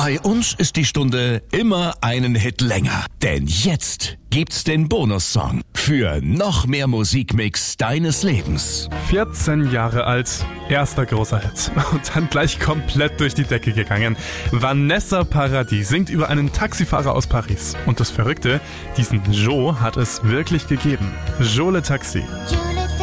Bei uns ist die Stunde immer einen Hit länger. Denn jetzt gibt's den Bonussong für noch mehr Musikmix deines Lebens. 14 Jahre alt, erster großer Hit. Und dann gleich komplett durch die Decke gegangen. Vanessa Paradis singt über einen Taxifahrer aus Paris. Und das Verrückte, diesen Joe hat es wirklich gegeben. Joe Le Taxi. Joe